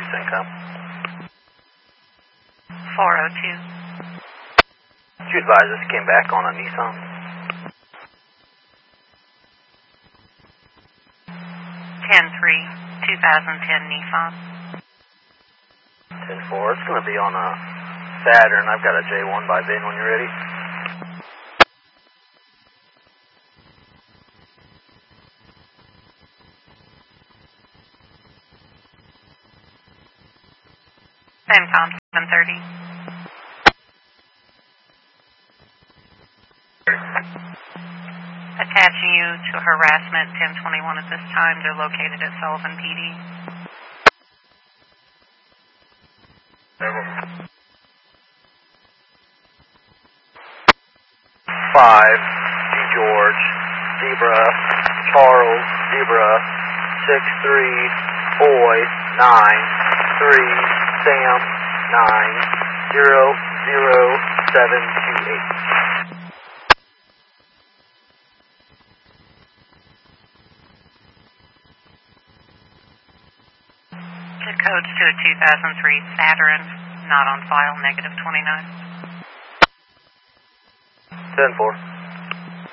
Income. 402. Did you advise us came back on a Nissan? 10-3, 2010 Nissan. 10-4. It's going to be on a Saturn. I've got a J1 by VIN when you're ready. Same time, 7:30. Attaching you to harassment 1021 at this time. They're located at Sullivan PD. 5, George, Zebra, Charles, Zebra, 6-3, Boy, 9-3, Sam, 9-0-0-728. The codes to a 2003 Saturn, not on file, -29. 10-4.